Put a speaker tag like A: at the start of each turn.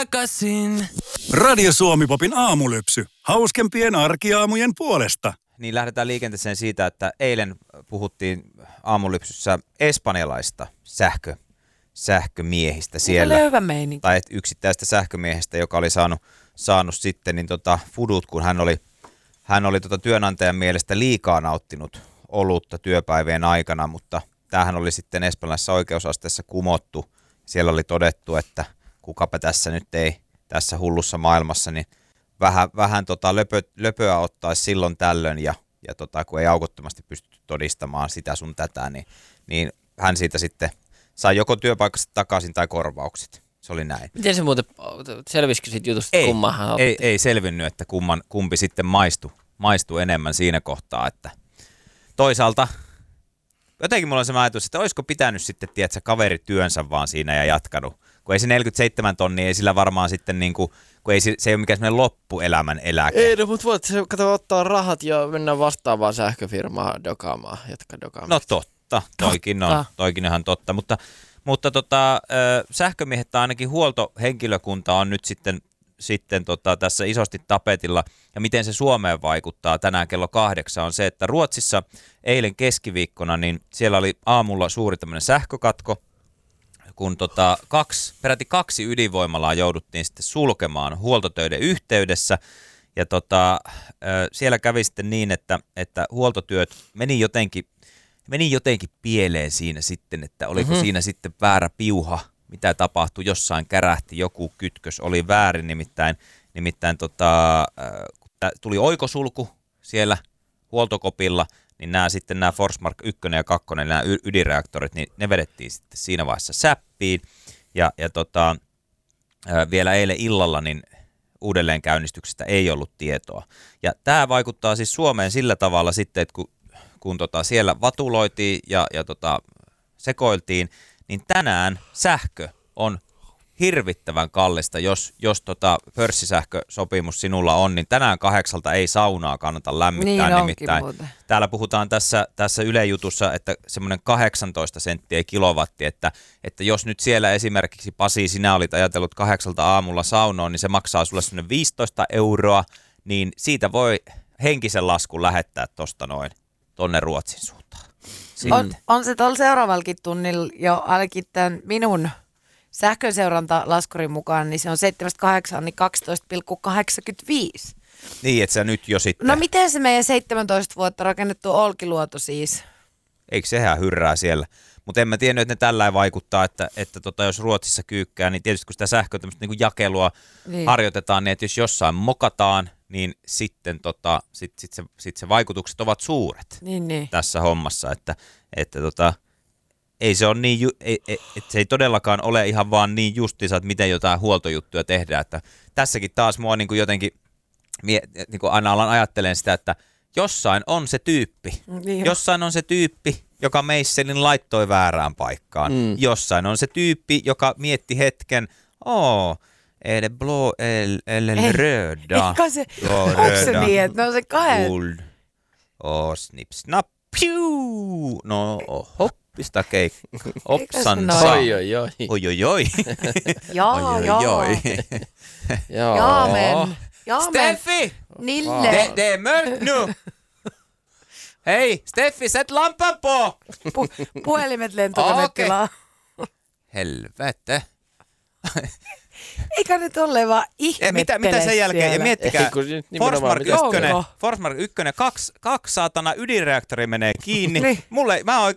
A: takaisin.
B: Radio Suomi-popin aamulypsy. Hauskempien arkiaamujen puolesta.
C: Niin lähdetään liikenteeseen siitä, että eilen puhuttiin aamulypsyssä espanjalaista sähkömiehistä siellä.
D: Oli hyvä meininki.
C: Tai yksittäistä sähkömiehestä, joka oli saanut sitten niin fudut, kun hän oli työnantajan mielestä liikaa nauttinut olutta työpäivien aikana, mutta tämähän oli sitten espanjalaisessa oikeusasteessa kumottu. Siellä oli todettu, että kukapa tässä nyt ei tässä hullussa maailmassa, niin vähän löpöä ottaisi silloin tällöin ja kun ei aukottomasti pystytty todistamaan sitä sun tätä, niin hän siitä sitten sai joko työpaikasta takaisin tai korvaukset. Se oli näin.
A: Miten se muuten, selvisikö siitä jutusta, kummahan otti?
C: Ei selvinnyt, että kumpi sitten maistui enemmän siinä kohtaa, että toisaalta jotenkin mulla on se ajatus, että olisiko pitänyt sitten, tiedätkö, kaveri työnsä vaan siinä ja jatkanut. Kun ei se 47 tonnia, ei sillä varmaan sitten niinku, kun se ei ole mikään semmoinen loppuelämän eläke.
D: Ei, no, mutta voit kato ottaa rahat ja mennä vastaavaan sähköfirmaan dokaamaan, jatka dokaamaan.
C: No totta, toikin on ihan totta, mutta sähkömiehet tai ainakin huoltohenkilökunta on nyt sitten tässä isosti tapetilla, ja miten se Suomeen vaikuttaa tänään kello 8 on se, että Ruotsissa eilen keskiviikkona, niin siellä oli aamulla suuri tämmöinen sähkökatko, kun peräti 2 ydinvoimalaa jouduttiin sitten sulkemaan huoltotöiden yhteydessä, ja siellä kävi sitten niin, että huoltotyöt meni jotenkin pieleen siinä sitten, että oliko siinä sitten väärä piuha, mitä tapahtui, jossain kärähti, joku kytkös oli väärin, nimittäin tuli oikosulku siellä huoltokopilla, niin nämä Forsmark 1 ja 2, nämä ydinreaktorit, niin ne vedettiin sitten siinä vaiheessa säppiin, ja vielä eilen illalla niin uudelleenkäynnistyksestä ei ollut tietoa. Ja tämä vaikuttaa siis Suomeen sillä tavalla sitten, että kun siellä vatuloitiin ja sekoiltiin, niin tänään sähkö on hirvittävän kallista, jos pörssisähkösopimus sinulla on, niin tänään 8 ei saunaa kannata lämmittää,
D: niin
C: nimittäin. Täällä puhutaan tässä Yle Jutussa, että semmoinen 18 senttiä kilowatti, että jos nyt siellä esimerkiksi Pasi, sinä olit ajatellut 8 aamulla saunoon, niin se maksaa sulle semmoinen 15 €, niin siitä voi henkisen laskun lähettää tonne Ruotsin suuntaan.
D: On se tuolla seuraavallakin tunnilla jo ainakin tämän minun sähkönseurantalaskurin mukaan, niin se on 7-8, niin 12,85.
C: Niin, että sä nyt jo sitten.
D: No miten se meidän 17 vuotta rakennettu Olkiluoto siis?
C: Eikö sehän hyrrää siellä? Mutta en mä tiennyt, että ne tällä vaikuttaa, että jos Ruotsissa kyykkää, niin tietysti kun sitä sähköä tämmöistä niin jakelua harjoitetaan, niin että jos jossain mokataan, niin sitten se vaikutukset ovat suuret tässä hommassa, että ei se ole niin, se ei todellakaan ole ihan vaan niin justiinsa, että miten jotain huoltojuttuja tehdään, että tässäkin taas mua niin kuin jotenkin niin kuin aina alan ajattelen sitä, että jossain on se tyyppi, joka meisselin laittoi väärään paikkaan. Jossain on se tyyppi, joka mietti hetken, är det blå eller röda?
D: Onko se niin, että no se kahden?
C: Guld. Snipp, snapp, piu! No, hoppista keikka. Opsan saa. Oi.
D: Jaamen.
C: Steffi!
D: Nille.
C: Det är mörkt nu! Hei, Steffi, sätt lampan på!
D: Puhelimet lentokonetilaa.
C: Helvete.
D: Eikä nyt olleen vaan ihmettele
C: mitä sen jälkeen?
D: siellä.
C: Ja miettikää, Forsmark 1, 2 saatana ydinreaktori menee kiinni. Mä